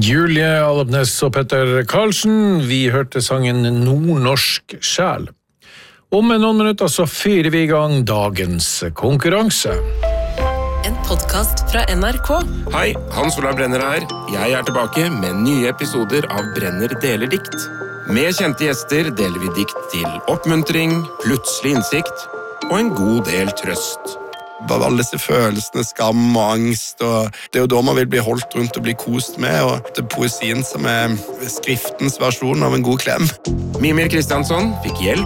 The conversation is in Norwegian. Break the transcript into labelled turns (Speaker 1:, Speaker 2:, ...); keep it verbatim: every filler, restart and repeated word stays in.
Speaker 1: Julie Alpnes og Petter Karlsen, vi hørte sangen Nordnorsk sjæl. Om noen minutter så fyrer vi i gang dagens konkurranse.
Speaker 2: En podcast fra N R K.
Speaker 3: Hei, Hans Olav Brenner her. Jeg er tilbake med nye episoder av Brenner deler dikt. Med kjente gjester deler vi dikt til oppmuntring, plutselig innsikt og en god del trøst.
Speaker 4: Bare alle disse følelsene, skam og angst, og det er jo da man vil bli holdt rundt og bli kost med, og det er poesien som er skriftens versjon av en god klem.
Speaker 3: Mimir Kristiansson fikk hjelp